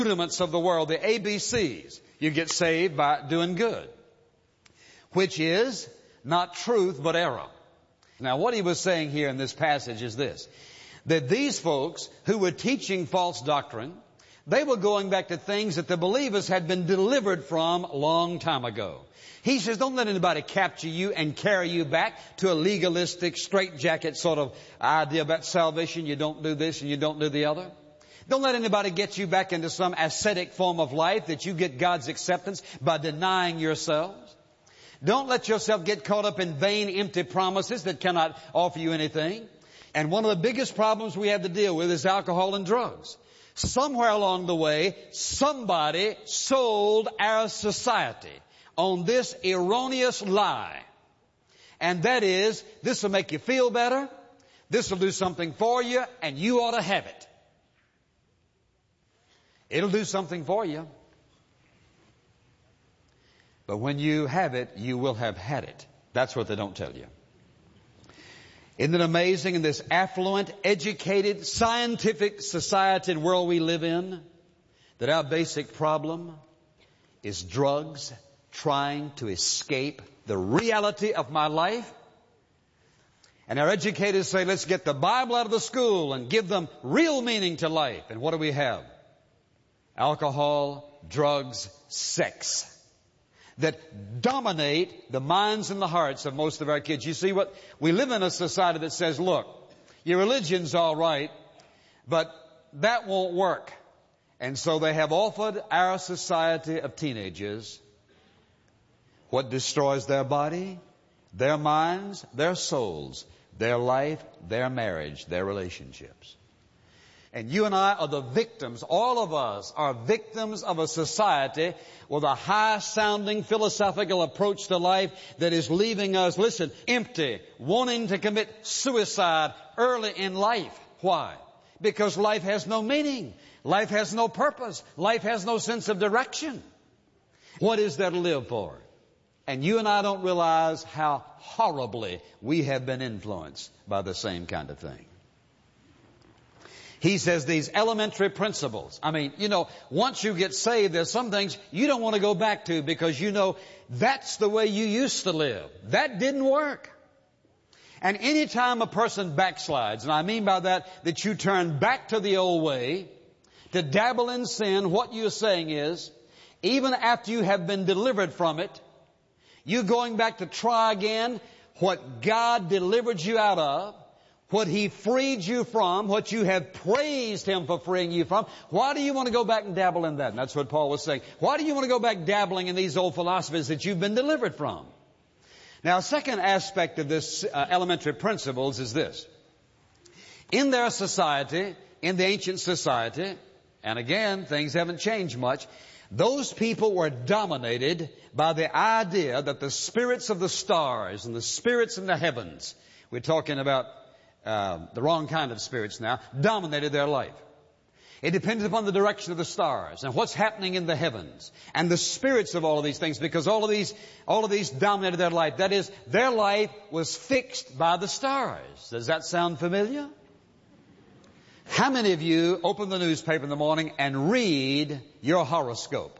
rudiments of the world, the ABCs. You get saved by doing good, which is not truth but error. Now what he was saying here in this passage is this, that these folks who were teaching false doctrine, they were going back to things that the believers had been delivered from a long time ago. He says, don't let anybody capture you and carry you back to a legalistic, straitjacket sort of idea about salvation. You don't do this and you don't do the other. Don't let anybody get you back into some ascetic form of life that you get God's acceptance by denying yourselves. Don't let yourself get caught up in vain, empty promises that cannot offer you anything. And one of the biggest problems we have to deal with is alcohol and drugs. Somewhere along the way, somebody sold our society on this erroneous lie. And that is, this will make you feel better, this will do something for you, and you ought to have it. It'll do something for you. But when you have it, you will have had it. That's what they don't tell you. Isn't it amazing in this affluent, educated, scientific society and world we live in, that our basic problem is drugs trying to escape the reality of my life? And our educators say, let's get the Bible out of the school and give them real meaning to life. And what do we have? Alcohol, drugs, sex that dominate the minds and the hearts of most of our kids. You see what? We live in a society that says, look, your religion's all right, but that won't work. And so they have offered our society of teenagers what destroys their body, their minds, their souls, their life, their marriage, their relationships. And you and I are the victims, all of us are victims of a society with a high-sounding philosophical approach to life that is leaving us, listen, empty, wanting to commit suicide early in life. Why? Because life has no meaning. Life has no purpose. Life has no sense of direction. What is there to live for? And you and I don't realize how horribly we have been influenced by the same kind of thing. He says these elementary principles. I mean, once you get saved, there's some things you don't want to go back to because that's the way you used to live. That didn't work. And any time a person backslides, and I mean by that you turn back to the old way, to dabble in sin, what you're saying is, even after you have been delivered from it, you're going back to try again what God delivered you out of, what He freed you from, what you have praised Him for freeing you from. Why do you want to go back and dabble in that? And that's what Paul was saying. Why do you want to go back dabbling in these old philosophies that you've been delivered from? Now, a second aspect of this elementary principles is this. In their society, in the ancient society, and again, things haven't changed much, those people were dominated by the idea that the spirits of the stars and the spirits in the heavens, we're talking about the wrong kind of spirits now, dominated their life. It depended upon the direction of the stars and what's happening in the heavens and the spirits of all of these things, because all of these dominated their life. That is, their life was fixed by the stars. Does that sound familiar? How many of you open the newspaper in the morning and read your horoscope?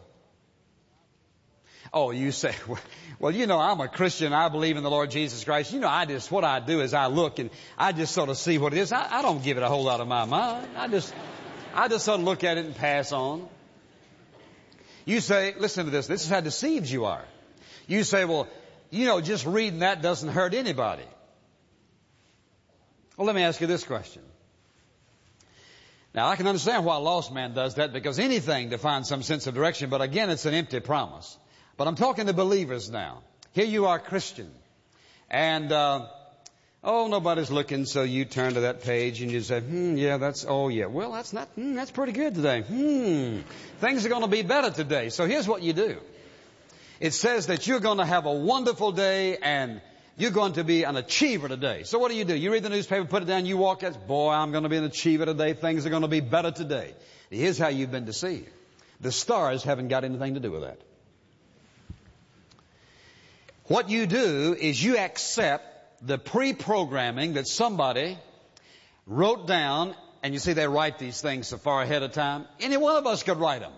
Oh, you say, well, I'm a Christian. I believe in the Lord Jesus Christ. What I do is I look and I just sort of see what it is. I don't give it a whole lot of my mind. I just sort of look at it and pass on. You say, listen to this. This is how deceived you are. You say, well, just reading that doesn't hurt anybody. Well, let me ask you this question. Now, I can understand why a lost man does that, because anything to find some sense of direction, but again, it's an empty promise. But I'm talking to believers now. Here you are, Christian. And, nobody's looking, so you turn to that page and you say, well, that's pretty good today. Things are going to be better today. So here's what you do. It says that you're going to have a wonderful day and you're going to be an achiever today. So what do? You read the newspaper, put it down, you walk out, boy, I'm going to be an achiever today. Things are going to be better today. Here's how you've been deceived. The stars haven't got anything to do with that. What you do is you accept the pre-programming that somebody wrote down, and you see they write these things so far ahead of time. Any one of us could write them.